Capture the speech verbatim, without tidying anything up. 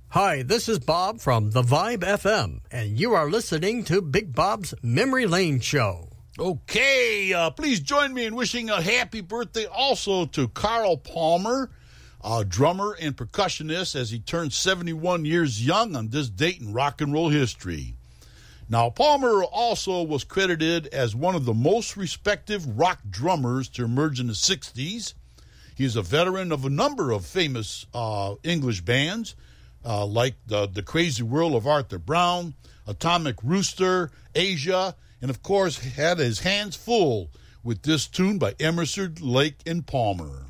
Hi, this is Bob from The Vibe F M, and you are listening to Big Bob's Memory Lane Show. Okay, uh, please join me in wishing a happy birthday also to Carl Palmer, a drummer and percussionist, as he turned seventy-one years young on this date in rock and roll history. Now, Palmer also was credited as one of the most respected rock drummers to emerge in the sixties. He is a veteran of a number of famous uh, English bands, uh, like the, the Crazy World of Arthur Brown, Atomic Rooster, Asia, and of course had his hands full with this tune by Emerson, Lake and Palmer.